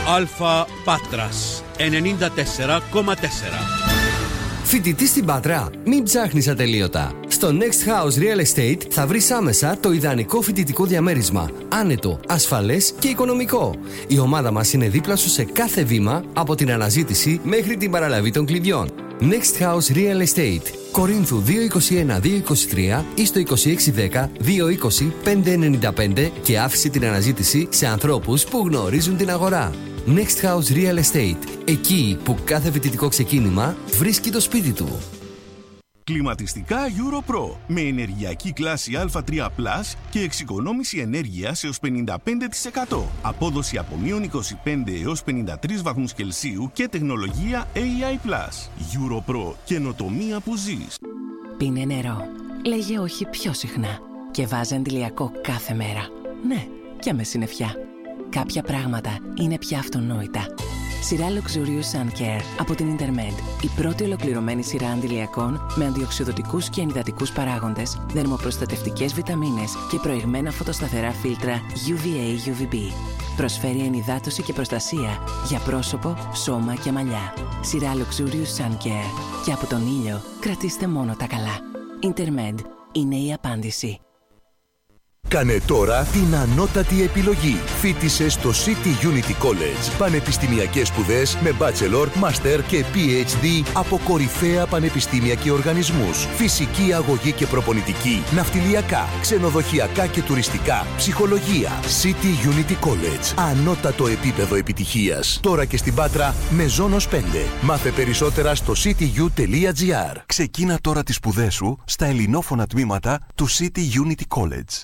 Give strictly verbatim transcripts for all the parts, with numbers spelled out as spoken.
Αλφα Πάτρας ενενήντα τέσσερα κόμμα τέσσερα. Φοιτητή στην Πάτρα, μην ψάχνεις ατελείωτα. Στο Next House Real Estate θα βρεις άμεσα το ιδανικό φοιτητικό διαμέρισμα. Άνετο, ασφαλές και οικονομικό. Η ομάδα μας είναι δίπλα σου σε κάθε βήμα, από την αναζήτηση μέχρι την παραλαβή των κλειδιών. Next House Real Estate. Κορίνθου δύο είκοσι ένα δύο είκοσι τρία ή στο είκοσι έξι δέκα δύο είκοσι πέντε ενενήντα πέντε και άφησε την αναζήτηση σε ανθρώπους που γνωρίζουν την αγορά. Next House Real Estate. Εκεί που κάθε φοιτητικό ξεκίνημα βρίσκει το σπίτι του. Κλιματιστικά EuroPro με ενεργειακή κλάση Α τρία πλας και εξοικονόμηση ενέργειας έως πενήντα πέντε τοις εκατό. Απόδοση από μείον είκοσι πέντε έως πενήντα τρεις βαθμούς Κελσίου και τεχνολογία έι άι πλας. EuroPro. Καινοτομία που ζεις. Πίνε νερό. Λέγε όχι πιο συχνά. Και βάζε αντιλιακό κάθε μέρα. Ναι, και με συννεφιά. Κάποια πράγματα είναι πια αυτονόητα. Σειρά Luxurious Sun Care από την Intermed. Η πρώτη ολοκληρωμένη σειρά αντιλιακών με αντιοξυδοτικούς και ενυδατικούς παράγοντες, δερμοπροστατευτικές βιταμίνες και προηγμένα φωτοσταθερά φίλτρα γιου βι έι γιου βι μπι. Προσφέρει ενυδάτωση και προστασία για πρόσωπο, σώμα και μαλλιά. Σειρά Luxurious Sun Care. Και από τον ήλιο κρατήστε μόνο τα καλά. Intermed είναι η απάντηση. Κάνε τώρα την ανώτατη επιλογή. Φοίτησε στο City Unity College. Πανεπιστημιακές σπουδές με bachelor, master και πι έιτς ντι από κορυφαία πανεπιστήμια και οργανισμούς. Φυσική αγωγή και προπονητική, ναυτιλιακά, ξενοδοχειακά και τουριστικά, ψυχολογία. City Unity College. Ανώτατο επίπεδο επιτυχίας. Τώρα και στην Πάτρα με Ζώνος πέντε. Μάθε περισσότερα στο cityU τελεία τζι άρ. Ξεκίνα τώρα τις σπουδές σου στα ελληνόφωνα τμήματα του City Unity College.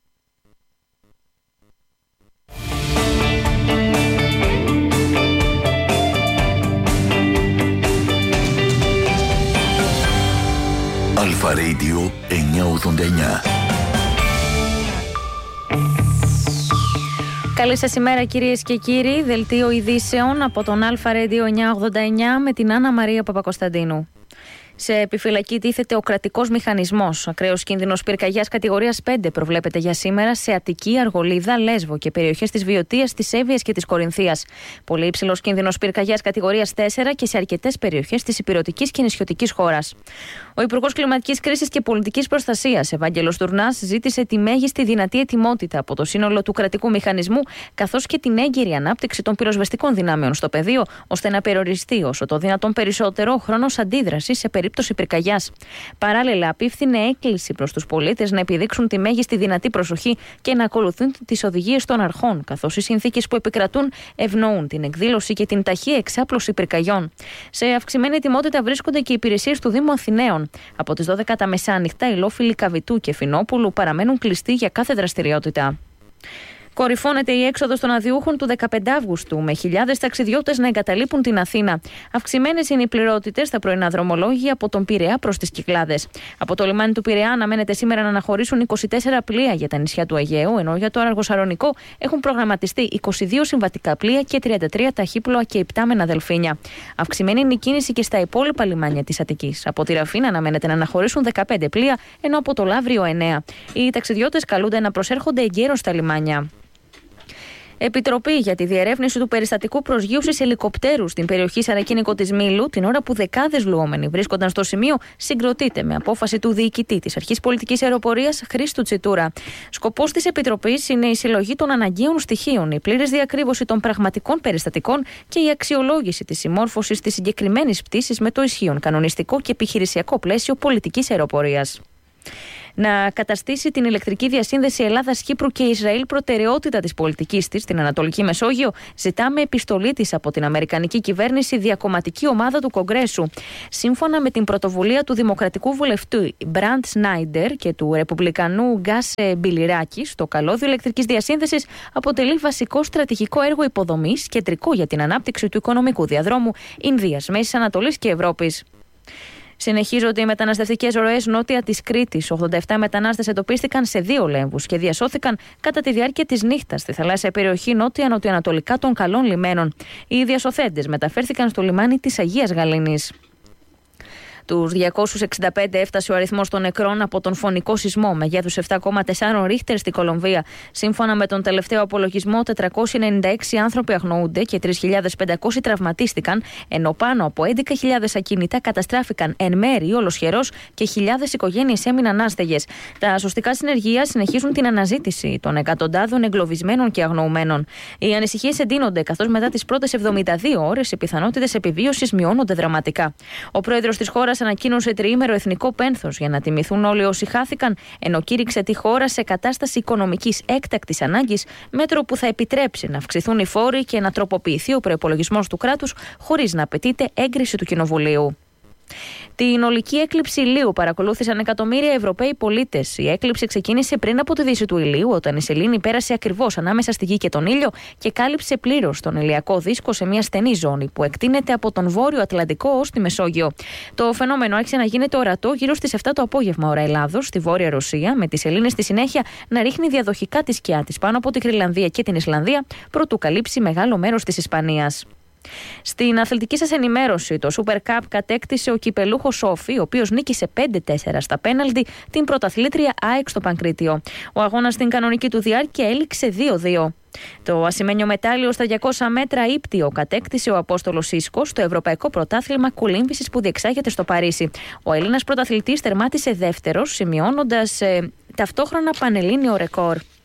Αλφα Radio εννιακόσια ογδόντα εννιά. Καλή σας ημέρα κυρίες και κύριοι. Δελτίο ειδήσεων από τον Αλφα Radio εννιακόσια ογδόντα εννιά με την Άννα Μαρία Παπακοσταντίνου. Σε επιφυλακή τίθεται ο κρατικός μηχανισμός. Ακραίος κίνδυνος πυρκαγιάς κατηγορίας πέντε προβλέπεται για σήμερα σε Αττική, Αργολίδα, Λέσβο και περιοχές της Βιωτίας, της Εύβοιας και της Κορινθίας. Πολύ υψηλός κίνδυνος πυρκαγιάς κατηγορίας τέσσερα και σε αρκετές περιοχές της ηπειρωτικής και νησιωτικής χώρας. Ο Υπουργός Κλιματικής Κρίσης και Πολιτικής Προστασίας, Ευάγγελος Τουρνάς, ζήτησε τη μέγιστη δυνατή ετοιμότητα από το σύνολο του κρατικού μηχανισμού, καθώς και την έγκυρη ανάπτυξη των πυροσβεστικών δυνάμεων στο πεδίο, ώστε να περιοριστεί όσο το δυνατόν περισσότερο ο χρόνος αντίδρασης σε περίπτωση πυρκαγιάς. Παράλληλα, απίφθινε έκκληση προς τους πολίτες να επιδείξουν τη μέγιστη δυνατή προσοχή και να ακολουθούν τις οδηγίες των αρχών, καθώς οι συνθήκες που επικρατούν ευνοούν την εκδήλωση και την ταχεία εξάπλωση πυρκαγιών. Σε αυξημένη ετοιμότητα βρίσκονται και οι υπηρεσίες του Δήμου Αθηναίων. Από τις δώδεκα τα μεσάνυχτα, οι λόφιλοι Καβιτού και Φινόπουλου παραμένουν κλειστοί για κάθε δραστηριότητα. Κορυφώνεται η έξοδος των αδειούχων του δεκαπέντε Αυγούστου, με χιλιάδες ταξιδιώτες να εγκαταλείπουν την Αθήνα. Αυξημένες είναι οι πληρότητες στα πρωινά δρομολόγια από τον Πειραιά προς τις Κυκλάδες. Από το λιμάνι του Πειραιά αναμένεται σήμερα να αναχωρήσουν είκοσι τέσσερα πλοία για τα νησιά του Αιγαίου, ενώ για το Αργοσαρονικό έχουν προγραμματιστεί είκοσι δύο συμβατικά πλοία και τριάντα τρία ταχύπλοα και υπτάμενα δελφίνια. Αυξημένη είναι η κίνηση και στα υπόλοιπα λιμάνια της Αττικής. Από τη Ραφίνα αναμένεται να αναχωρήσουν δεκαπέντε πλοία, ενώ από το Λαύριο εννέα. Οι ταξιδιώτες καλούνται να προσέρχονται εγκαίρως στα λιμάνια. Επιτροπή για τη διερεύνηση του περιστατικού προσγείωσης ελικοπτέρου στην περιοχή Σαρακίνικο της Μήλου, την ώρα που δεκάδες λουόμενοι βρίσκονταν στο σημείο, συγκροτείται με απόφαση του διοικητή της Αρχής Πολιτικής Αεροπορίας Χρήστου Τσιτούρα. Σκοπός της Επιτροπής είναι η συλλογή των αναγκαίων στοιχείων, η πλήρης διακρύβωση των πραγματικών περιστατικών και η αξιολόγηση της συμμόρφωσης της συγκεκριμένης πτήσης με το ισχύον κανονιστικό και επιχειρησιακό πλαίσιο πολιτικής αεροπορίας. Να καταστήσει την ηλεκτρική διασύνδεση Ελλάδας-Κύπρου και Ισραήλ προτεραιότητα της πολιτικής της στην Ανατολική Μεσόγειο, ζητάμε επιστολή της από την Αμερικανική κυβέρνηση διακομματική ομάδα του Κογκρέσου. Σύμφωνα με την πρωτοβουλία του Δημοκρατικού Βουλευτού Μπραντ Σνάιντερ και του Ρεπουμπλικανού Γκάς Μπιλιράκη, το καλώδιο ηλεκτρικής διασύνδεσης αποτελεί βασικό στρατηγικό έργο υποδομής, κεντρικό για την ανάπτυξη του οικονομικού διαδρόμου Ινδίας, Μέσης Ανατολής και Ευρώπης. Συνεχίζονται οι μεταναστευτικές ροές νότια της Κρήτης. ογδόντα επτά μετανάστες εντοπίστηκαν σε δύο λέμβους και διασώθηκαν κατά τη διάρκεια της νύχτας στη θαλάσσια περιοχή νότια-νοτιοανατολικά των Καλών Λιμένων. Οι διασωθέντες μεταφέρθηκαν στο λιμάνι της Αγίας Γαλήνης. Τους διακόσιους εξήντα πέντε έφτασε ο αριθμός των νεκρών από τον φωνικό σεισμό μεγέθους επτά κόμμα τέσσερα ρίχτερ στην Κολομβία. Σύμφωνα με τον τελευταίο απολογισμό, τετρακόσιοι ενενήντα έξι άνθρωποι αγνοούνται και τρεις χιλιάδες πεντακόσιοι τραυματίστηκαν, ενώ πάνω από έντεκα χιλιάδες ακίνητα καταστράφηκαν εν μέρει ή ολοσχερός και χιλιάδες οικογένειες έμειναν άστεγες. Τα σωστικά συνεργεία συνεχίζουν την αναζήτηση των εκατοντάδων εγκλωβισμένων και αγνοουμένων. Οι ανησυχίες εντείνονται, καθώς μετά τις πρώτες εβδομήντα δύο ώρες οι πιθανότητες επιβίωσης μειώνονται δραματικά. Ο πρόεδρος της χώρας ανακοίνωσε τριήμερο εθνικό πένθος για να τιμηθούν όλοι όσοι χάθηκαν, ενώ κήρυξε τη χώρα σε κατάσταση οικονομικής έκτακτης ανάγκης, μέτρο που θα επιτρέψει να αυξηθούν οι φόροι και να τροποποιηθεί ο προϋπολογισμός του κράτους χωρίς να απαιτείται έγκριση του Κοινοβουλίου. Την ολική έκλειψη ηλίου παρακολούθησαν εκατομμύρια Ευρωπαίοι πολίτες. Η έκλειψη ξεκίνησε πριν από τη δύση του ηλίου, όταν η σελήνη πέρασε ακριβώς ανάμεσα στη γη και τον ήλιο και κάλυψε πλήρως τον ηλιακό δίσκο σε μια στενή ζώνη που εκτείνεται από τον Βόρειο Ατλαντικό ως τη Μεσόγειο. Το φαινόμενο άρχισε να γίνεται ορατό γύρω στις επτά το απόγευμα ώρα Ελλάδος, στη Βόρεια Ρωσία, με τη σελήνη στη συνέχεια να ρίχνει διαδοχικά τη σκιά της πάνω από τη Γροιλανδία και την Ισλανδία, προτού καλύψει μεγάλο μέρος της Ισπανίας. Στην αθλητική σας ενημέρωση, το Super Cup κατέκτησε ο κυπελούχος Σόφι, ο οποίος νίκησε πέντε τέσσερα στα πέναλτι την πρωταθλήτρια ΑΕΚ στο Πανκρίτιο. Ο αγώνας στην κανονική του διάρκεια έληξε δύο δύο. Το ασημένιο μετάλλιο στα διακόσια μέτρα ύπτιο κατέκτησε ο Απόστολος Ίσκος στο Ευρωπαϊκό Πρωτάθλημα Κολύμβησης που διεξάγεται στο Παρίσι. Ο Έλληνας πρωταθλητής τερμάτισε δεύτερος, σημειώνοντας ε, ταυτόχρονα πανελλήνιο ρεκόρ.